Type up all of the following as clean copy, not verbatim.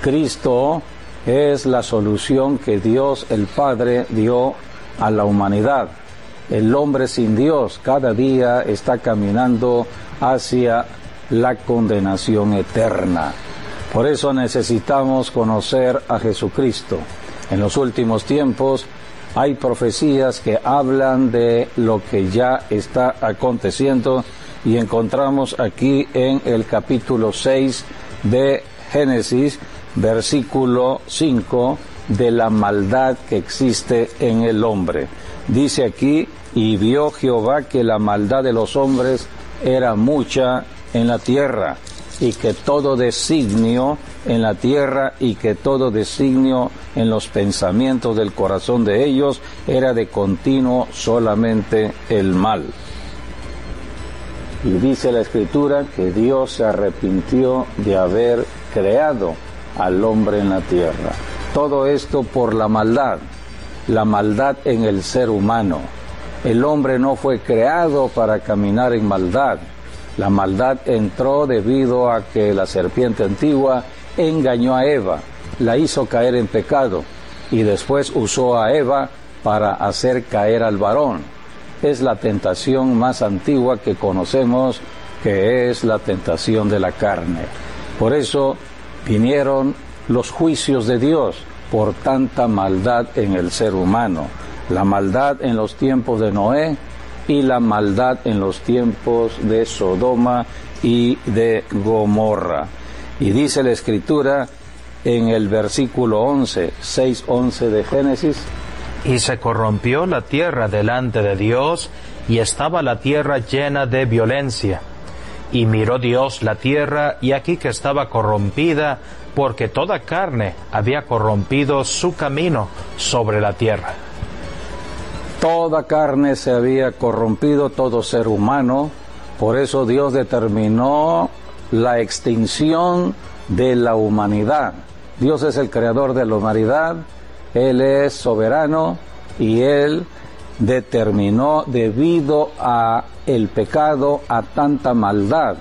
Cristo es la solución que Dios el Padre dio a la humanidad. El hombre sin Dios cada día está caminando hacia la condenación eterna. Por eso necesitamos conocer a Jesucristo. En los últimos tiempos hay profecías que hablan de lo que ya está aconteciendo y encontramos aquí en el capítulo 6 de Génesis, versículo 5, de la maldad que existe en el hombre. Dice aquí: y vio Jehová que la maldad de los hombres era mucha en la tierra, y que todo designio en la tierra y que todo designio en los pensamientos del corazón de ellos era de continuo solamente el mal. Y dice la Escritura que Dios se arrepintió de haber creado al hombre en la tierra. Todo esto por la maldad en el ser humano. El hombre no fue creado para caminar en maldad. La maldad entró debido a que la serpiente antigua engañó a Eva, la hizo caer en pecado y después usó a Eva para hacer caer al varón. Es la tentación más antigua que conocemos, que es la tentación de la carne. Por eso vinieron los juicios de Dios por tanta maldad en el ser humano. La maldad en los tiempos de Noé y la maldad en los tiempos de Sodoma y de Gomorra. Y dice la Escritura en el versículo 6:11 de Génesis: y se corrompió la tierra delante de Dios, y estaba la tierra llena de violencia. Y miró Dios la tierra, y aquí que estaba corrompida, porque toda carne había corrompido su camino sobre la tierra. Toda carne se había corrompido, todo ser humano. Por eso Dios determinó la extinción de la humanidad. Dios es el creador de la humanidad, Él es soberano y Él determinó, debido a el pecado, a tanta maldad,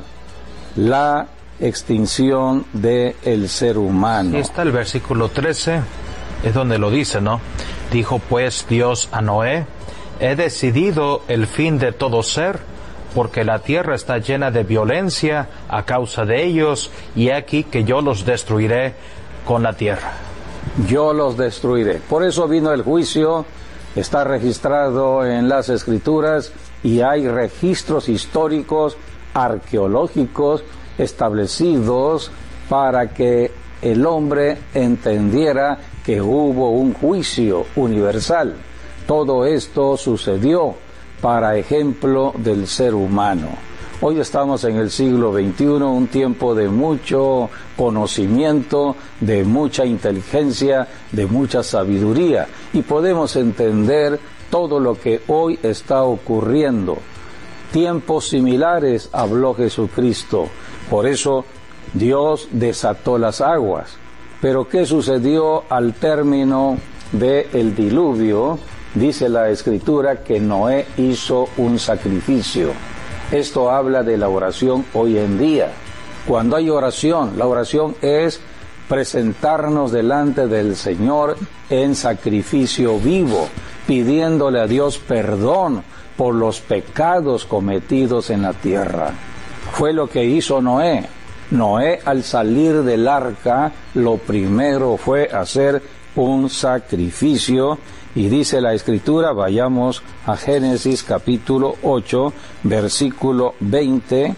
la extinción del ser humano. Aquí está el versículo 13, es donde lo dice, ¿no? Dijo pues Dios a Noé: he decidido el fin de todo ser, porque la tierra está llena de violencia a causa de ellos, y he aquí que yo los destruiré con la tierra. Yo los destruiré. Por eso vino el juicio, está registrado en las Escrituras, y hay registros históricos, arqueológicos, establecidos para que el hombre entendiera que hubo un juicio universal. Todo esto sucedió para ejemplo del ser humano. Hoy estamos en el siglo XXI, un tiempo de mucho conocimiento, de mucha inteligencia, de mucha sabiduría, y podemos entender todo lo que hoy está ocurriendo. Tiempos similares habló Jesucristo, por eso Dios desató las aguas. Pero ¿qué sucedió al término del diluvio? Dice la Escritura que Noé hizo un sacrificio. Esto habla de la oración hoy en día. Cuando hay oración, la oración es presentarnos delante del Señor en sacrificio vivo, pidiéndole a Dios perdón por los pecados cometidos en la tierra. Fue lo que hizo Noé. Noé, al salir del arca, lo primero fue hacer un sacrificio. Y dice la Escritura, vayamos a Génesis capítulo 8, versículo 20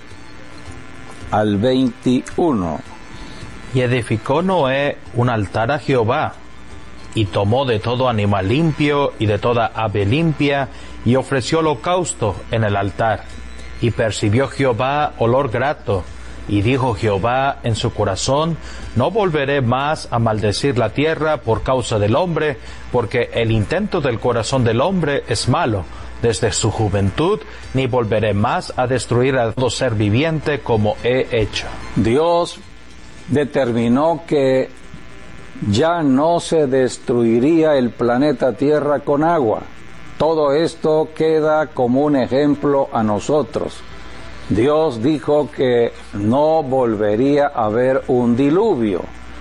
al 21. Y edificó Noé un altar a Jehová, y tomó de todo animal limpio y de toda ave limpia, y ofreció holocausto en el altar. Y percibió Jehová olor grato, y dijo Jehová en su corazón: no volveré más a maldecir la tierra por causa del hombre, porque el intento del corazón del hombre es malo desde su juventud, ni volveré más a destruir a todo ser viviente como he hecho. Dios determinó que ya no se destruiría el planeta Tierra con agua. Todo esto queda como un ejemplo a nosotros. Dios dijo que no volvería a haber un diluvio.